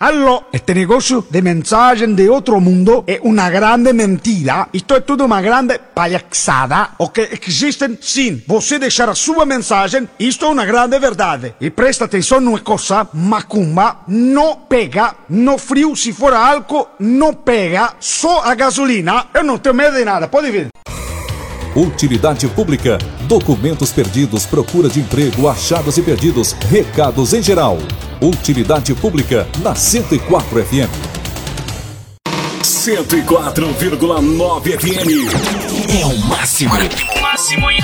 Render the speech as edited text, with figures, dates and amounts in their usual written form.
Aló, este negocio de mensajes de otro mundo es una grande mentira. Esto es toda una grande palhaçada. O que existen sim. Você deixar a sua mensagem, isto é uma grande verdade. E presta atenção numa coisa, macumba não pega, no frio, se for álcool, não pega, só a gasolina. Eu não tenho medo de nada, pode vir. Utilidade pública, documentos perdidos, procura de emprego, achados e perdidos, recados em geral. Utilidade pública na 104 FM. 104,9 FM. É o máximo.